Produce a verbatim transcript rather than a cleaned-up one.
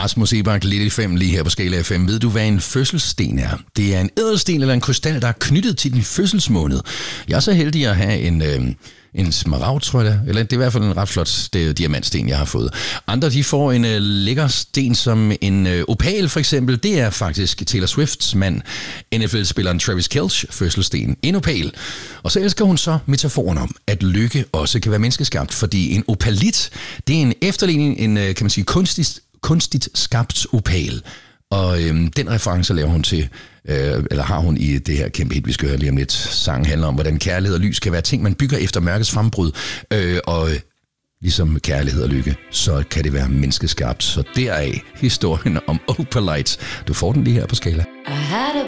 Rasmus Ebak, Lille fem lige her på Skala F M. Ved du, hvad en fødselssten er? Det er en ædelsten eller en krystal, der er knyttet til din fødselsmåned. Jeg er så heldig at have en... Øh, En smaragd, tror jeg det. Eller det er i hvert fald en ret flot diamantsten, jeg har fået. Andre, de får en uh, lækker sten som en uh, opal, for eksempel. Det er faktisk Taylor Swifts mand, N F L-spilleren Travis Kelce, fødselssten. En opal. Og så elsker hun så metaforen om, at lykke også kan være menneskeskabt, fordi en opalit, det er en efterligning, en, kan man sige, kunstigt, kunstigt skabt opal. Og øhm, den reference laver hun til, øh, eller har hun i det her kæmpe hit, vi skal høre lige om lidt. Sangen handler om, hvordan kærlighed og lys kan være ting, man bygger efter mørkets frembrud. Øh, og øh, ligesom kærlighed og lykke, så kan det være menneskeskabt. Så deraf historien om opalites. Du får den lige her på Skala. I had a